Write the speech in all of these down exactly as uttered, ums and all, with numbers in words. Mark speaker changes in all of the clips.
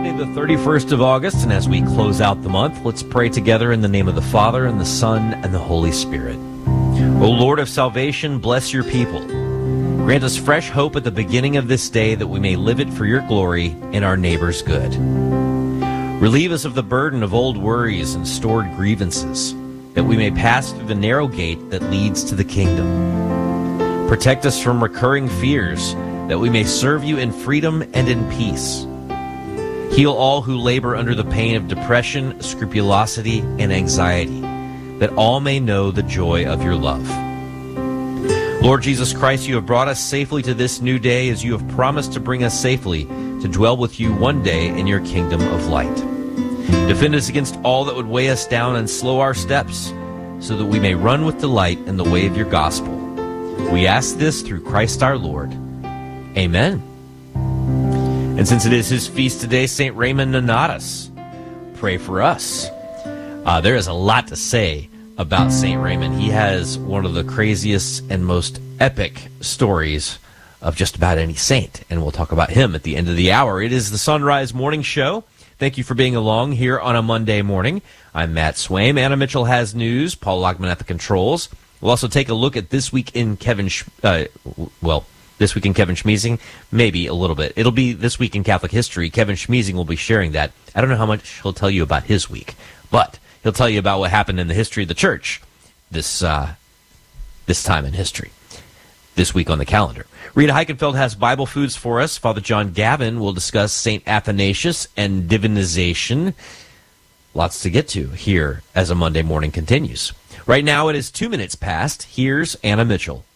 Speaker 1: Monday, the thirty-first of August, and as we close out the month, let's pray together in the name of the Father, and the Son, and the Holy Spirit. O Lord of salvation, bless your people. Grant us fresh hope at the beginning of this day, that we may live it for your glory and our neighbor's good. Relieve us of the burden of old worries and stored grievances, that we may pass through the narrow gate that leads to the kingdom. Protect us from recurring fears, that we may serve you in freedom and in peace. Heal all who labor under the pain of depression, scrupulosity, and anxiety, that all may know the joy of your love. Lord Jesus Christ, you have brought us safely to this new day, as you have promised to bring us safely to dwell with you one day in your kingdom of light. Defend us against all that would weigh us down and slow our steps, so that we may run with delight in the way of your gospel. We ask this through Christ our Lord. Amen. And since it is his feast today, Saint Raymond Nonnatus, pray for us. Uh, there is a lot to say about Saint Raymond. He has one of the craziest and most epic stories of just about any saint, and we'll talk about him at the end of the hour. It is the Sunrise Morning Show. Thank you for being along here on a Monday morning. I'm Matt Swaim. Anna Mitchell has news. Paul Lockman at the controls. We'll also take a look at This Week in Kevin, Sch- uh, well, This Week in Kevin Schmeezing, maybe a little bit. It'll be This Week in Catholic History. Kevin Schmeezing will be sharing that. I don't know how much he'll tell you about his week, but he'll tell you about what happened in the history of the church this uh, this time in history, this week on the calendar. Rita Heikenfeld has Bible Foods for us. Father John Gavin will discuss Saint Athanasius and divinization. Lots to get to here as a Monday morning continues. Right now it is two minutes past. Here's Anna Mitchell.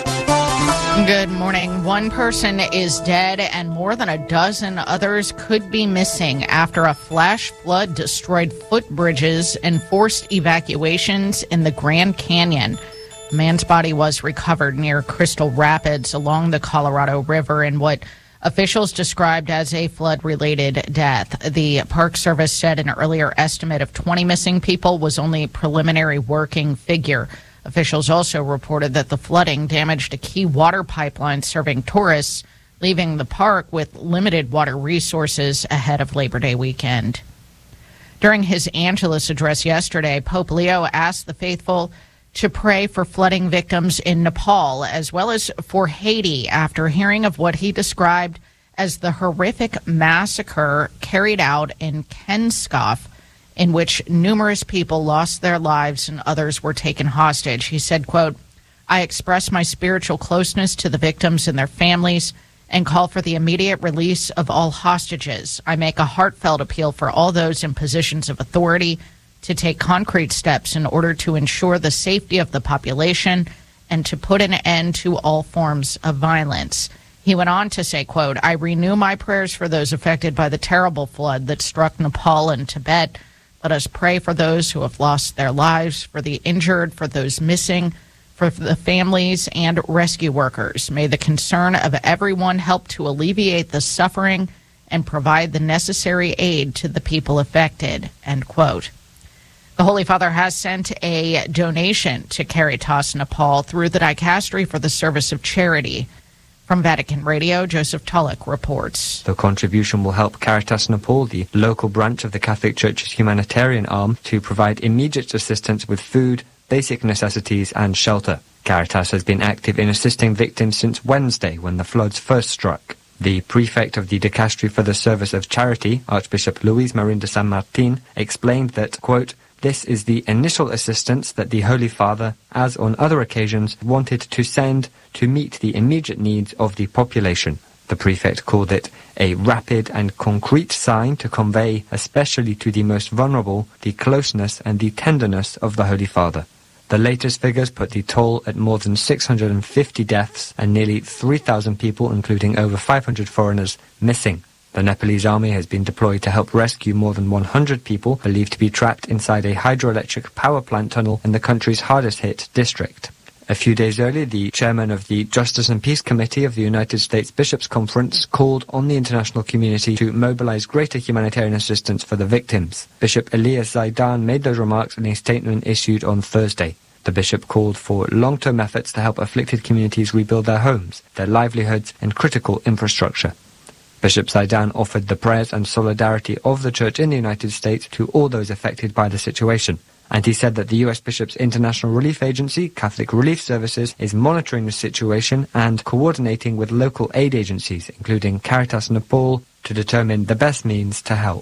Speaker 2: Good morning. One person is dead and more than a dozen others could be missing after a flash flood destroyed footbridges and forced evacuations in the Grand Canyon. A man's body was recovered near Crystal Rapids along the Colorado River in what officials described as a flood-related death. The Park Service said an earlier estimate of twenty missing people was only a preliminary working figure. Officials also reported that the flooding damaged a key water pipeline serving tourists, leaving the park with limited water resources ahead of Labor Day weekend. During his Angelus address yesterday, Pope Leo asked the faithful to pray for flooding victims in Nepal, as well as for Haiti, after hearing of what he described as the horrific massacre carried out in Kenskoff, in which numerous people lost their lives and others were taken hostage. He said, quote, "I express my spiritual closeness to the victims and their families and call for the immediate release of all hostages. I make a heartfelt appeal for all those in positions of authority to take concrete steps in order to ensure the safety of the population and to put an end to all forms of violence." He went on to say, quote, "I renew my prayers for those affected by the terrible flood that struck Nepal and Tibet. Let us pray for those who have lost their lives, for the injured, for those missing, for the families and rescue workers. May the concern of everyone help to alleviate the suffering and provide the necessary aid to the people affected," end quote. The Holy Father has sent a donation to Caritas Nepal through the Dicastery for the Service of Charity. From Vatican Radio, Joseph Tulloch reports.
Speaker 3: The contribution will help Caritas Nepal, the local branch of the Catholic Church's humanitarian arm, to provide immediate assistance with food, basic necessities and shelter. Caritas has been active in assisting victims since Wednesday, when the floods first struck. The prefect of the Dicastery for the Service of Charity, Archbishop Luis Marin de San Martin, explained that, quote, "This is the initial assistance that the Holy Father, as on other occasions, wanted to send to meet the immediate needs of the population." The prefect called it a rapid and concrete sign to convey, especially to the most vulnerable, the closeness and the tenderness of the Holy Father. The latest figures put the toll at more than six hundred fifty deaths and nearly three thousand people, including over five hundred foreigners, missing. The Nepalese army has been deployed to help rescue more than one hundred people believed to be trapped inside a hydroelectric power plant tunnel in the country's hardest-hit district. A few days earlier, the chairman of the Justice and Peace Committee of the United States Bishops' Conference called on the international community to mobilize greater humanitarian assistance for the victims. Bishop Elias Zaidan made those remarks in a statement issued on Thursday. The bishop called for long-term efforts to help afflicted communities rebuild their homes, their livelihoods, and critical infrastructure. Bishop Zaidan offered the prayers and solidarity of the Church in the United States to all those affected by the situation. And he said that the U S Bishops' International Relief Agency, Catholic Relief Services, is monitoring the situation and coordinating with local aid agencies, including Caritas Nepal, to determine the best means to help.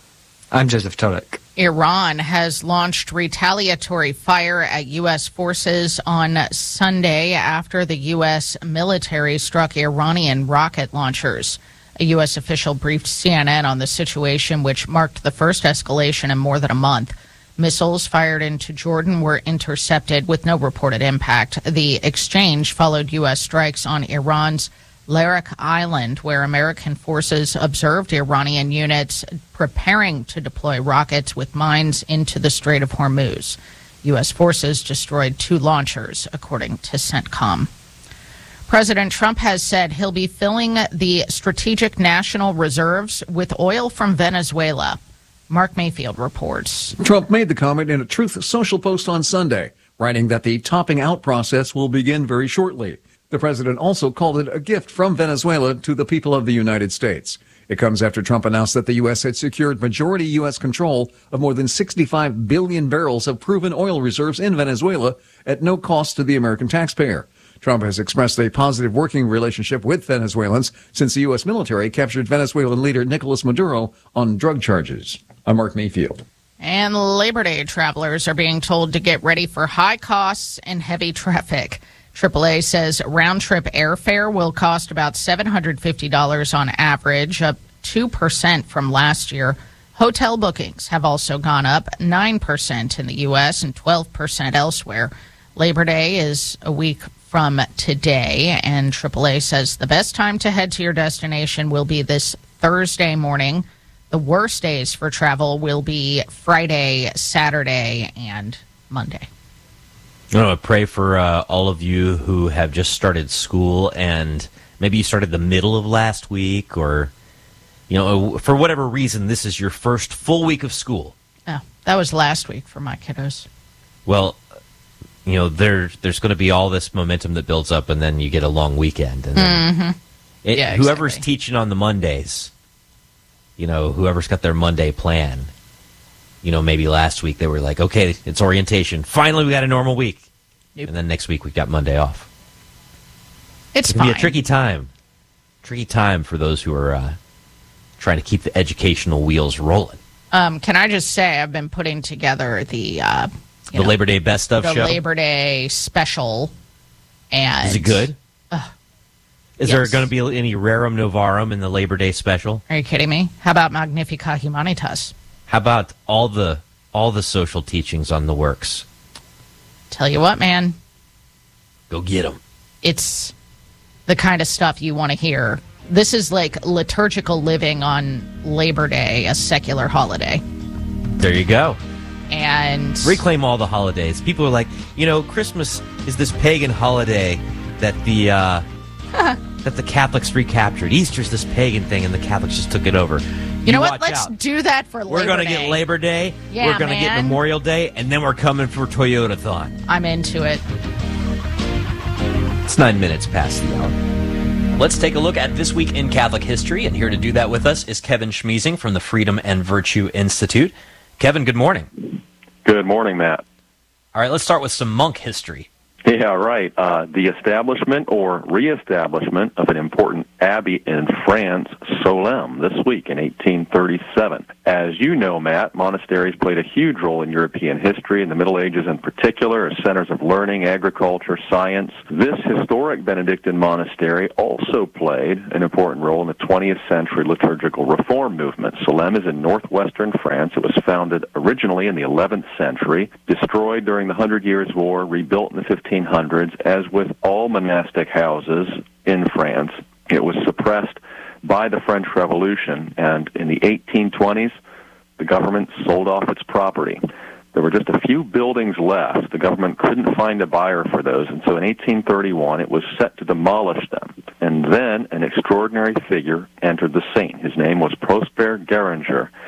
Speaker 3: I'm Joseph Tulloch.
Speaker 2: Iran has launched retaliatory fire at U S forces on Sunday after the U S military struck Iranian rocket launchers. A U S official briefed C N N on the situation, which marked the first escalation in more than a month. Missiles fired into Jordan were intercepted with no reported impact. The exchange followed U S strikes on Iran's Larak Island, where American forces observed Iranian units preparing to deploy rockets with mines into the Strait of Hormuz. U S forces destroyed two launchers, according to CENTCOM. President Trump has said he'll be filling the strategic national reserves with oil from Venezuela. Mark Mayfield reports.
Speaker 4: Trump made the comment in a Truth Social post on Sunday, writing that the topping out process will begin very shortly. The president also called it a gift from Venezuela to the people of the United States. It comes after Trump announced that the U S had secured majority U S control of more than sixty-five billion barrels of proven oil reserves in Venezuela at no cost to the American taxpayer. Trump has expressed a positive working relationship with Venezuelans since the U S military captured Venezuelan leader Nicolas Maduro on drug charges. I'm Mark Mayfield.
Speaker 2: And Labor Day travelers are being told to get ready for high costs and heavy traffic. triple A says round-trip airfare will cost about seven hundred fifty dollars on average, up two percent from last year. Hotel bookings have also gone up nine percent in the U S and twelve percent elsewhere. Labor Day is a week from today, and triple A says the best time to head to your destination will be this Thursday morning. The worst days for travel will be Friday, Saturday, and Monday.
Speaker 1: I want to pray for uh, all of you who have just started school, and maybe you started the middle of last week, or, you know, for whatever reason, this is your first full week of school.
Speaker 2: Oh, that was last week for my kiddos.
Speaker 1: Well, you know, there there's going to be all this momentum that builds up, and then you get a long weekend. And then
Speaker 2: Mm-hmm.
Speaker 1: it,
Speaker 2: Yeah,
Speaker 1: whoever's
Speaker 2: exactly.
Speaker 1: teaching on the Mondays, you know, whoever's got their Monday plan, you know, maybe last week they were like, okay, it's orientation. Finally, we got a normal week.
Speaker 2: Nope.
Speaker 1: And then next week we got Monday off.
Speaker 2: It's
Speaker 1: It can
Speaker 2: fine.
Speaker 1: be a tricky time. Tricky time for those who are uh, trying to keep the educational wheels rolling.
Speaker 2: Um, can I just say I've been putting together the uh, you
Speaker 1: The
Speaker 2: know,
Speaker 1: Labor Day Best Stuff
Speaker 2: the
Speaker 1: show.
Speaker 2: Labor Day special, and
Speaker 1: Is it good?
Speaker 2: Uh,
Speaker 1: Is there
Speaker 2: yes.
Speaker 1: going to be any Rerum Novarum in the Labor Day special?
Speaker 2: Are you kidding me? How about Magnificat Humanitas?
Speaker 1: How about all the all the social teachings on the works?
Speaker 2: Tell you what, man,
Speaker 1: Go get them.
Speaker 2: it's the kind of stuff you want to hear. This is like liturgical living on Labor Day, a secular holiday.
Speaker 1: There you go.
Speaker 2: And
Speaker 1: Reclaim all the holidays. People are like, you know, Christmas is this pagan holiday that the uh, that the Catholics recaptured. Easter's this pagan thing, and the Catholics just took it over.
Speaker 2: you know what?
Speaker 1: watch
Speaker 2: Let's
Speaker 1: out.
Speaker 2: do that for
Speaker 1: We're
Speaker 2: Labor
Speaker 1: going to
Speaker 2: Day.
Speaker 1: get Labor Day.
Speaker 2: Yeah,
Speaker 1: We're going to get
Speaker 2: man.
Speaker 1: Memorial Day, and then we're coming for Toyotathon.
Speaker 2: I'm into it.
Speaker 1: It's nine minutes past the hour. Let's take a look at This Week in Catholic History, and here to do that with us is Kevin Schmiesing from the Freedom and Virtue Institute. Kevin, good morning.
Speaker 5: Good morning, Matt.
Speaker 1: All right, let's start with some monk history.
Speaker 5: Yeah, right. Uh, the establishment or reestablishment of an important abbey in France, Solesmes, this week in eighteen thirty-seven. As you know, Matt, monasteries played a huge role in European history, in the Middle Ages in particular, as centers of learning, agriculture, science. This historic Benedictine monastery also played an important role in the twentieth century liturgical reform movement. Solesmes is in northwestern France. It was founded originally in the eleventh century, destroyed during the Hundred Years' War, rebuilt in the fifteen hundreds. As with all monastic houses in France, it was suppressed by the French Revolution, and in the eighteen twenties, the government sold off its property. There were just a few buildings left. The government couldn't find a buyer for those, and so in eighteen thirty-one, it was set to demolish them. And then an extraordinary figure entered the scene. His name was Prosper Geringer.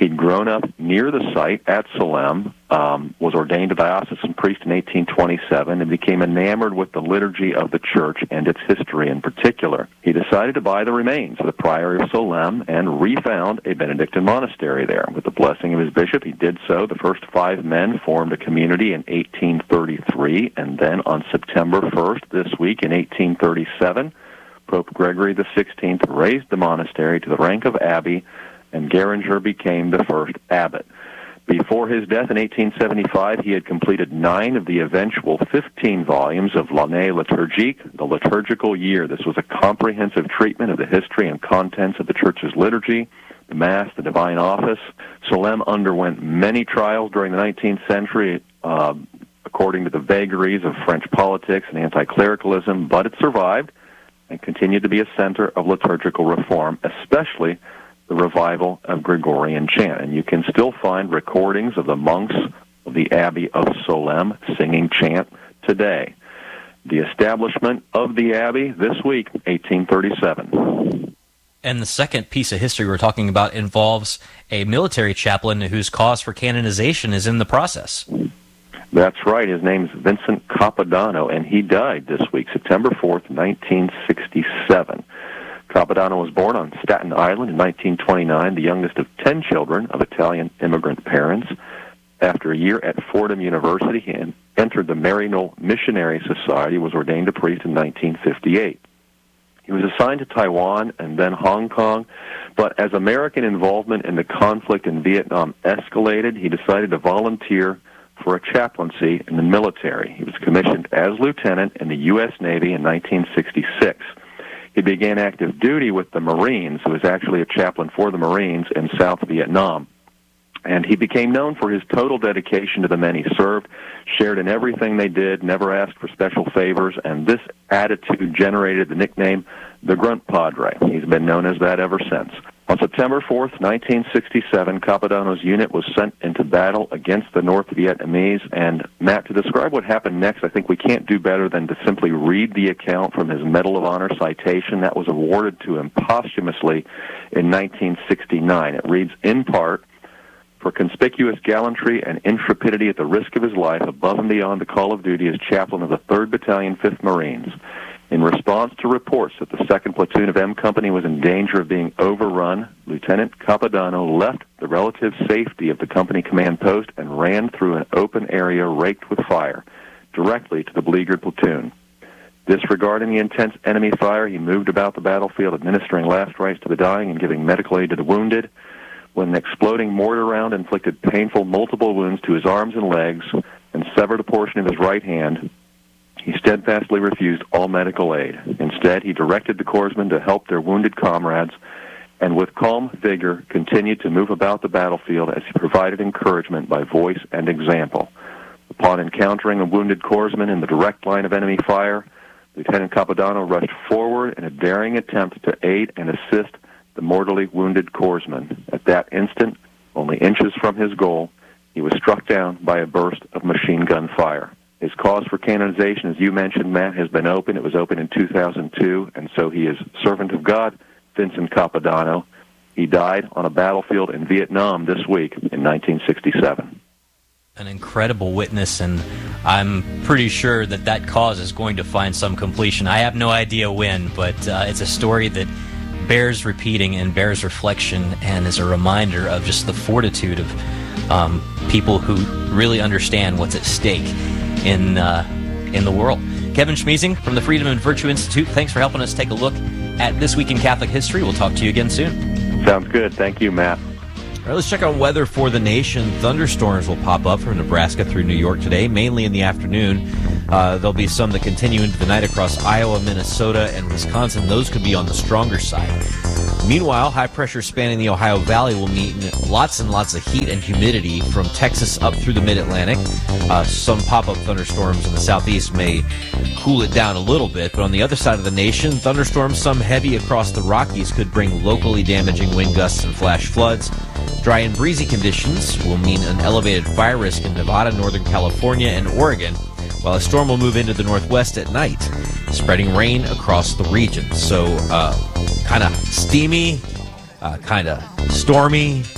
Speaker 5: He'd grown up near the site at Salem, um, was ordained a diocesan priest in eighteen twenty-seven, and became enamored with the liturgy of the church and its history in particular. He decided to buy the remains of the Priory of Salem and refound a Benedictine monastery there. With the blessing of his bishop, he did so. The first five men formed a community in eighteen thirty-three, and then on September first this week in eighteen thirty-seven, Pope Gregory the sixteenth raised the monastery to the rank of abbey, and Geringer became the first abbot. Before his death in eighteen seventy-five, he had completed nine of the eventual fifteen volumes of L'Année Liturgique, the liturgical year. This was a comprehensive treatment of the history and contents of the Church's liturgy, the Mass, the Divine Office. Salem underwent many trials during the nineteenth century, uh, according to the vagaries of French politics and anti-clericalism, but it survived and continued to be a center of liturgical reform, especially the revival of Gregorian chant. And you can still find recordings of the monks of the Abbey of Salem singing chant today. The establishment of the Abbey this week, eighteen thirty-seven.
Speaker 1: And the second piece of history we're talking about involves a military chaplain whose cause for canonization is in the process.
Speaker 5: That's right. His name's Vincent Capodanno, and he died this week, September fourth, nineteen sixty-seven. Capodanno was born on Staten Island in nineteen twenty-nine, the youngest of ten children of Italian immigrant parents. After a year at Fordham University, he entered the Maryknoll Missionary Society, was ordained a priest in nineteen fifty-eight. He was assigned to Taiwan and then Hong Kong, but as American involvement in the conflict in Vietnam escalated, he decided to volunteer for a chaplaincy in the military. He was commissioned as lieutenant in the U S Navy in nineteen sixty-six. He began active duty with the Marines, who was actually a chaplain for the Marines in South Vietnam. And he became known for his total dedication to the men he served, shared in everything they did, never asked for special favors, and this attitude generated the nickname the Grunt Padre. He's been known as that ever since. On September fourth, nineteen sixty-seven, Capodanno's unit was sent into battle against the North Vietnamese. And, Matt, to describe what happened next, I think we can't do better than to simply read the account from his Medal of Honor citation that was awarded to him posthumously in nineteen sixty-nine. It reads, in part, for conspicuous gallantry and intrepidity at the risk of his life above and beyond the call of duty as chaplain of the third Battalion, fifth Marines. In response to reports that the second Platoon of M Company was in danger of being overrun, Lieutenant Capodanno left the relative safety of the company command post and ran through an open area raked with fire, directly to the beleaguered platoon. Disregarding the intense enemy fire, he moved about the battlefield, administering last rites to the dying and giving medical aid to the wounded. When an exploding mortar round inflicted painful multiple wounds to his arms and legs and severed a portion of his right hand, he steadfastly refused all medical aid. Instead, he directed the corpsmen to help their wounded comrades, and with calm vigor continued to move about the battlefield as he provided encouragement by voice and example. Upon encountering a wounded corpsman in the direct line of enemy fire, Lieutenant Capodanno rushed forward in a daring attempt to aid and assist the mortally wounded corpsman. At that instant, only inches from his goal, he was struck down by a burst of machine gun fire. His cause for canonization, as you mentioned, Matt, has been open. It was open in two thousand two, and so he is servant of God, Vincent Capodanno. He died on a battlefield in Vietnam this week in nineteen sixty-seven.
Speaker 1: An incredible witness, and I'm pretty sure that that cause is going to find some completion. I have no idea when, but uh, it's a story that bears repeating and bears reflection and is a reminder of just the fortitude of um, people who really understand what's at stake in uh, in the world. Kevin Schmiesing from the Freedom and Virtue Institute, thanks for helping us take a look at This Week in Catholic History. We'll talk to you again soon.
Speaker 5: Sounds good. Thank you, Matt.
Speaker 1: All right, let's check on weather for the nation. Thunderstorms will pop up from Nebraska through New York today, mainly in the afternoon. Uh, there'll be some that continue into the night across Iowa, Minnesota, and Wisconsin. Those could be on the stronger side. Meanwhile, high pressure spanning the Ohio Valley will mean lots and lots of heat and humidity from Texas up through the mid-Atlantic. Uh, some pop-up thunderstorms in the southeast may cool it down a little bit, but on the other side of the nation, thunderstorms, some heavy across the Rockies, could bring locally damaging wind gusts and flash floods. Dry and breezy conditions will mean an elevated fire risk in Nevada, Northern California, and Oregon, while a storm will move into the northwest at night, spreading rain across the region. So uh, kind of steamy, uh, kind of stormy,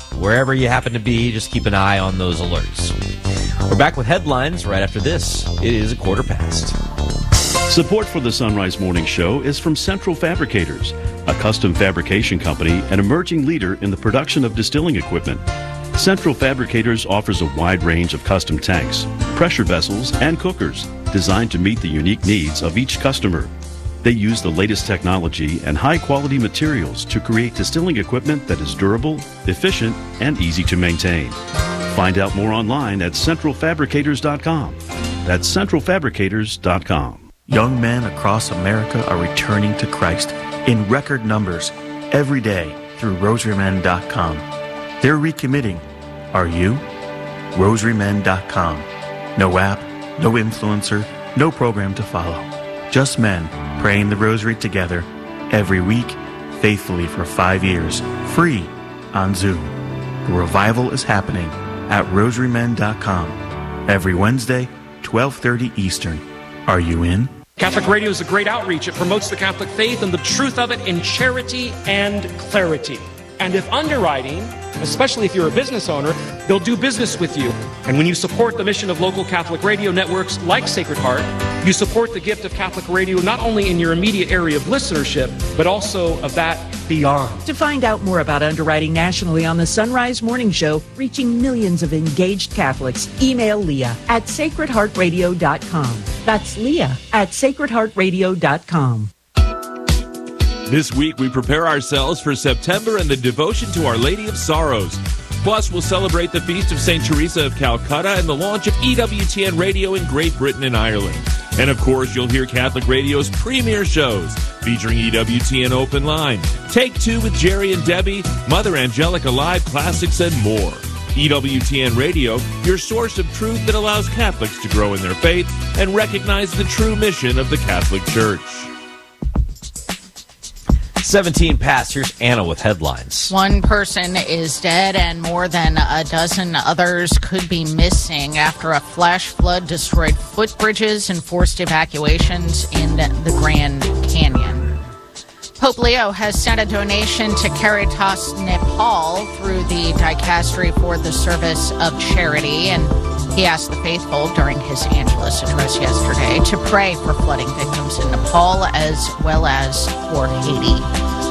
Speaker 1: wherever you happen to be, just keep an eye on those alerts. We're back with headlines right after this. It is a quarter past.
Speaker 6: Support for the Sunrise Morning Show is from Central Fabricators, a custom fabrication company and emerging leader in the production of distilling equipment. Central Fabricators offers a wide range of custom tanks, pressure vessels, and cookers designed to meet the unique needs of each customer. They use the latest technology and high-quality materials to create distilling equipment that is durable, efficient, and easy to maintain. Find out more online at central fabricators dot com. That's central fabricators dot com.
Speaker 7: Young men across America are returning to Christ in record numbers every day through rosary men dot com. They're recommitting. Are you? rosary men dot com. No app, no influencer, no program to follow. Just men praying the rosary together every week, faithfully for five years, free on Zoom. The revival is happening at rosary men dot com every Wednesday, twelve thirty Eastern. Are you in?
Speaker 8: Catholic Radio is a great outreach. It promotes the Catholic faith and the truth of it in charity and clarity. And if underwriting, especially if you're a business owner, they'll do business with you. And when you support the mission of local Catholic radio networks like Sacred Heart, you support the gift of Catholic radio not only in your immediate area of listenership, but also of that beyond.
Speaker 9: To find out more about underwriting nationally on the Sunrise Morning Show, reaching millions of engaged Catholics, email Leah at sacred heart radio dot com. That's Leah at sacred heart radio dot com.
Speaker 10: This week, we prepare ourselves for September and the devotion to Our Lady of Sorrows. Plus, we'll celebrate the Feast of Saint Teresa of Calcutta and the launch of E W T N Radio in Great Britain and Ireland. And, of course, you'll hear Catholic Radio's premier shows featuring E W T N Open Line, Take Two with Jerry and Debbie, Mother Angelica Live Classics, and more. E W T N Radio, your source of truth that allows Catholics to grow in their faith and recognize the true mission of the Catholic Church.
Speaker 1: seventeen past. Here's Anna with headlines.
Speaker 2: One person is dead and more than a dozen others could be missing after a flash flood destroyed footbridges and forced evacuations in the Grand Canyon. Pope Leo has sent a donation to Caritas Nepal through the Dicastery for the Service of Charity, and he asked the faithful during his Angelus address yesterday to pray for flooding victims in Nepal as well as for Haiti.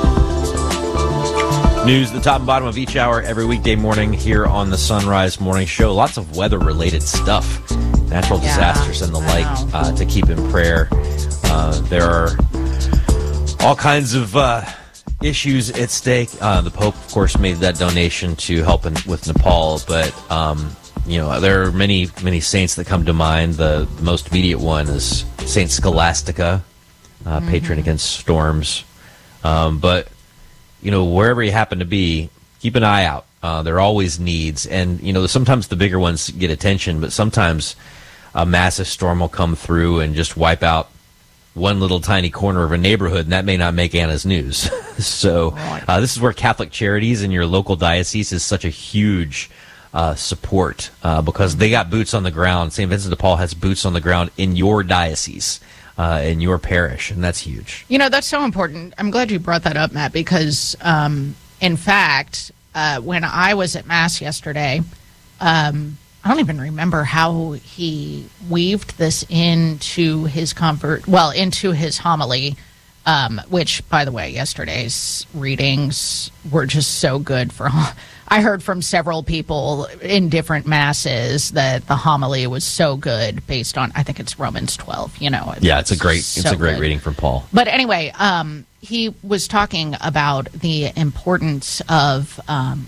Speaker 1: News, the top and bottom of each hour every weekday morning here on the Sunrise Morning Show. Lots of weather-related stuff, natural
Speaker 2: Yeah,
Speaker 1: disasters and the
Speaker 2: I
Speaker 1: like uh, to keep in prayer. Uh, there are all kinds of uh, issues at stake. Uh, the Pope, of course, made that donation to help in, with Nepal, but um, you know, there are many, many saints that come to mind. The, the most immediate one is Saint Scholastica, uh, mm-hmm. patron against storms. Um, but, you know, wherever you happen to be, keep an eye out. Uh, there are always needs. And, you know, sometimes the bigger ones get attention, but sometimes a massive storm will come through and just wipe out one little tiny corner of a neighborhood, and that may not make Anna's news. So uh, this is where Catholic Charities in your local diocese is such a huge Uh, support uh, because they got boots on the ground. Saint Vincent de Paul has boots on the ground in your diocese, uh, in your parish, and that's huge.
Speaker 2: You know, that's so important. I'm glad you brought that up, Matt, because um, in fact, uh, when I was at Mass yesterday, um, I don't even remember how he weaved this into his convert, well, into his homily, um, which, by the way, yesterday's readings were just so good for I heard from several people in different masses that the homily was so good based on, I think it's Romans twelve, you know. It's
Speaker 1: yeah, it's a great
Speaker 2: so
Speaker 1: it's a great
Speaker 2: good.
Speaker 1: reading from Paul.
Speaker 2: But anyway, um, he was talking about the importance of um,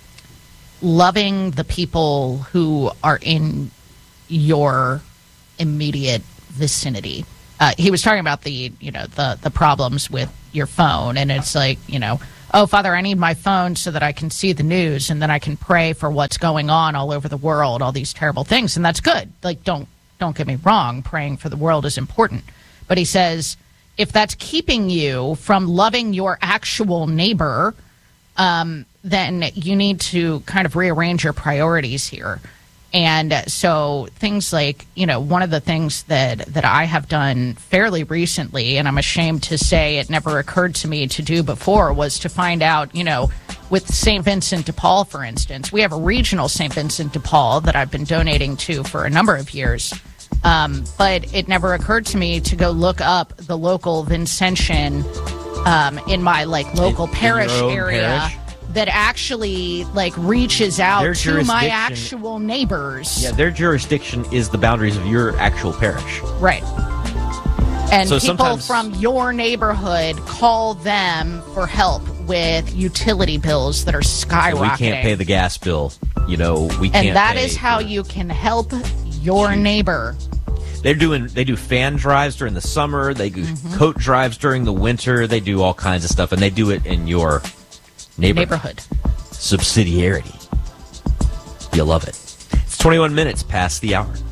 Speaker 2: loving the people who are in your immediate vicinity. Uh, he was talking about the, you know, the, the problems with your phone, and it's like, you know, oh, Father, I need my phone so that I can see the news and then I can pray for what's going on all over the world, all these terrible things. And that's good. Like, don't don't get me wrong. Praying for the world is important. But he says, if that's keeping you from loving your actual neighbor, um, then you need to kind of rearrange your priorities here. And so things like, you know, one of the things that, that I have done fairly recently, and I'm ashamed to say it never occurred to me to do before, was to find out, you know, with Saint Vincent de Paul, for instance. We have a regional Saint Vincent de Paul that I've been donating to for a number of years. Um, but it never occurred to me to go look up the local Vincentian um, in my like local
Speaker 1: in,
Speaker 2: parish
Speaker 1: in
Speaker 2: area
Speaker 1: parish?
Speaker 2: that actually like reaches out
Speaker 1: Their
Speaker 2: to my
Speaker 1: jurisdiction-
Speaker 2: actual neighbors.
Speaker 1: Yeah, their jurisdiction is the boundaries of your actual parish.
Speaker 2: Right. And
Speaker 1: So
Speaker 2: people
Speaker 1: sometimes-
Speaker 2: from your neighborhood call them for help with utility bills that are skyrocketing.
Speaker 1: We can't pay the gas bill. You know, we can't.
Speaker 2: and that
Speaker 1: pay
Speaker 2: is how
Speaker 1: for-
Speaker 2: you can help your neighbor.
Speaker 1: They're doing. They do fan drives during the summer. They do
Speaker 2: Mm-hmm.
Speaker 1: coat drives during the winter. They do all kinds of stuff, and they do it in your neighborhood.
Speaker 2: Neighborhood.
Speaker 1: Subsidiarity. You'll love it. It's twenty-one minutes past the hour.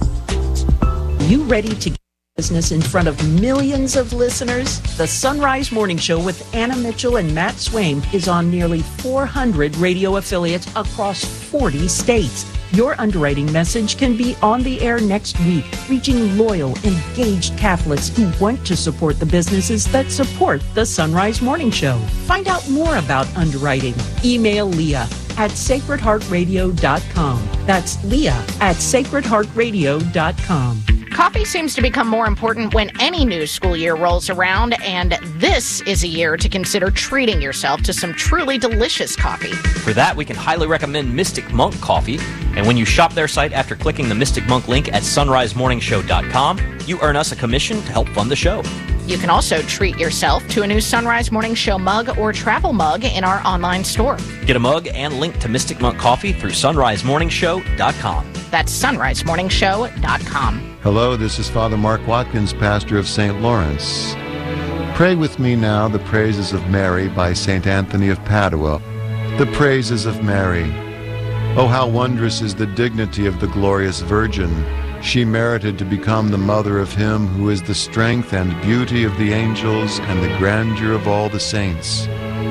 Speaker 9: You ready to get business in front of millions of listeners? The Sunrise Morning Show with Anna Mitchell and Matt Swaim is on nearly four hundred radio affiliates across forty states. Your underwriting message can be on the air next week, reaching loyal, engaged Catholics who want to support the businesses that support the Sunrise Morning Show. Find out more about underwriting. Email Leah at sacred heart radio dot com. That's Leah at sacred heart radio dot com.
Speaker 2: Coffee seems to become more important when any new school year rolls around, and this is a year to consider treating yourself to some truly delicious coffee.
Speaker 11: For that, we can highly recommend Mystic Monk Coffee. And when you shop their site after clicking the Mystic Monk link at sunrise morning show dot com, you earn us a commission to help fund the show.
Speaker 2: You can also treat yourself to a new Sunrise Morning Show mug or travel mug in our online store.
Speaker 11: Get a mug and link to Mystic Monk Coffee through sunrise morning show dot com.
Speaker 2: That's sunrise morning show dot com.
Speaker 12: Hello, this is Father Mark Watkins, pastor of Saint Lawrence. Pray with me now the praises of Mary by Saint Anthony of Padua. The praises of Mary. Oh, how wondrous is the dignity of the glorious Virgin. She merited to become the mother of him who is the strength and beauty of the angels and the grandeur of all the saints.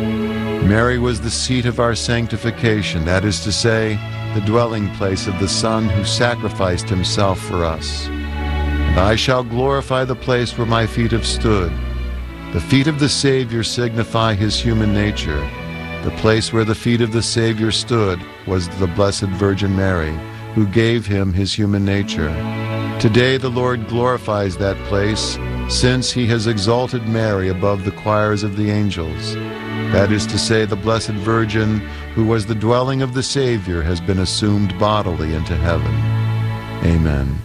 Speaker 12: Mary was the seat of our sanctification, that is to say, the dwelling place of the Son who sacrificed himself for us. And I shall glorify the place where my feet have stood. The feet of the Savior signify his human nature. The place where the feet of the Savior stood was the Blessed Virgin Mary, who gave him his human nature. Today the Lord glorifies that place, since he has exalted Mary above the choirs of the angels. That is to say, the Blessed Virgin, who was the dwelling of the Savior, has been assumed bodily into heaven. Amen.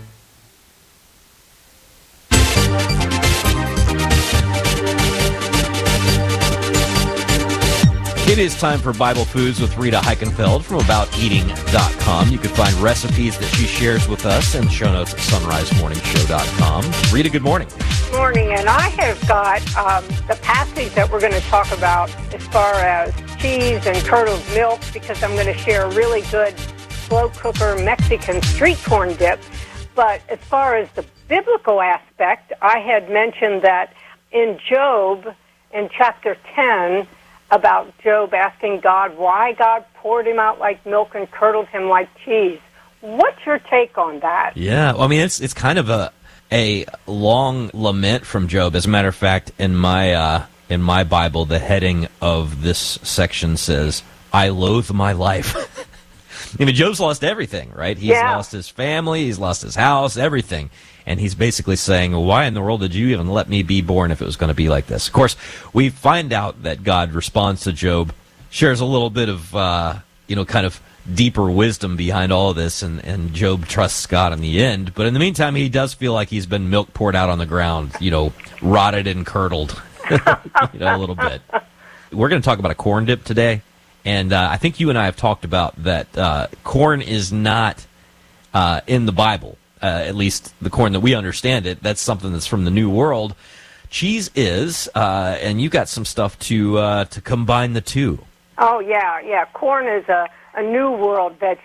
Speaker 1: It is time for Bible Foods with Rita Heichenfeld from about eating dot com. You can find recipes that she shares with us in the show notes at sunrise morning show dot com. Rita, good morning.
Speaker 13: Morning, and I have got um, the passage that we're going to talk about as far as cheese and curdled milk, because I'm going to share a really good slow cooker Mexican street corn dip. But as far as the biblical aspect, I had mentioned that in Job, in chapter ten, about Job asking God why God poured him out like milk and curdled him like cheese. What's your take on that?
Speaker 1: Yeah, well, I mean, it's it's kind of a a long lament from Job. As a matter of fact, in my uh, in my Bible, the heading of this section says, "I loathe my life." I mean, Job's lost everything, right? He's
Speaker 13: Yeah.
Speaker 1: lost his family, he's lost his house, everything. And he's basically saying, why in the world did you even let me be born if it was going to be like this? Of course, we find out that God responds to Job, shares a little bit of, uh, you know, kind of deeper wisdom behind all of this, and, and Job trusts God in the end. But in the meantime, he does feel like he's been milk poured out on the ground, you know, rotted and curdled, you know, a little bit. We're going to talk about a corn dip today. And uh, I think you and I have talked about that uh, corn is not uh, in the Bible, uh, at least the corn that we understand it. That's something that's from the New World. Cheese is, uh, and you got some stuff to uh, to combine the two.
Speaker 13: Oh, yeah, yeah. Corn is a, a New World vegetable.